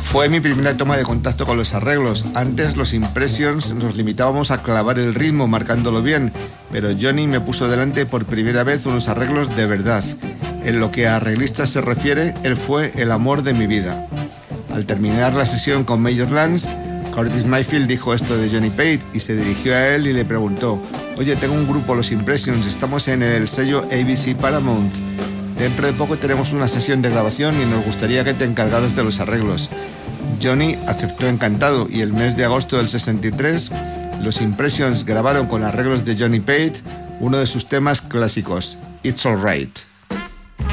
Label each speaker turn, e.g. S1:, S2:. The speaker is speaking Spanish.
S1: Fue mi primera toma de contacto con los arreglos. Antes los Impressions nos limitábamos a clavar el ritmo marcándolo bien, pero Johnny me puso delante por primera vez unos arreglos de verdad. En lo que a arreglistas se refiere, él fue el amor de mi vida. Al terminar la sesión con Major Lance, Curtis Mayfield dijo esto de Johnny Pate y se dirigió a él y le preguntó: oye, tengo un grupo, los Impressions, estamos en el sello ABC Paramount. Dentro de poco tenemos una sesión de grabación y nos gustaría que te encargaras de los arreglos. Johnny aceptó encantado y el mes de agosto del 63 los Impressions grabaron con arreglos de Johnny Pate uno de sus temas clásicos, It's Alright.